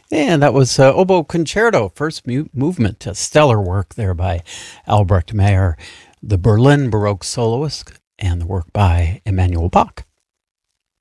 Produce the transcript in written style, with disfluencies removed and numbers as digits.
And that was Oboe Concerto, first movement, a stellar work there by Albrecht Meyer, the Berlin Baroque soloist, and the work by Emanuel Bach.